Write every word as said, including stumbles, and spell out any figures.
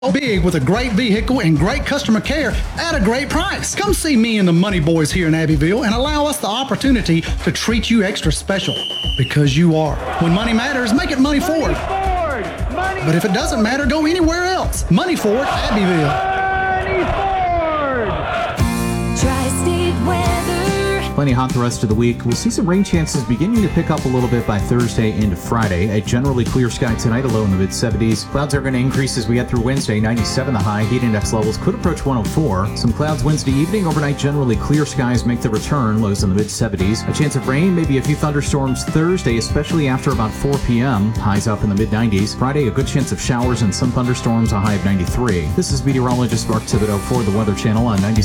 Big with a great vehicle and great customer care at a great price. Come see me and the Money Boys here in Abbeville and allow us the opportunity to treat you extra special, because you are. When money matters, make it Money Ford. Ford. Money But if it doesn't matter, go anywhere else. Money Ford, Abbeville. Money Ford. Tri-State weather. Plenty hot the rest of the week. We'll see some rain chances beginning to pick up a little bit by Thursday into Friday. A generally clear sky tonight, a low in the mid seventies. Clouds are going to increase as we get through Wednesday. ninety-seven the high. Heat index levels could approach one oh four. Some clouds Wednesday evening. Overnight, generally clear skies make the return. Lows in the mid seventies. A chance of rain, maybe a few thunderstorms Thursday, especially after about four p.m. Highs up in the mid nineties. Friday, a good chance of showers and some thunderstorms, a high of ninety-three. This is meteorologist Mark Thibodeau for the Weather Channel on ninety.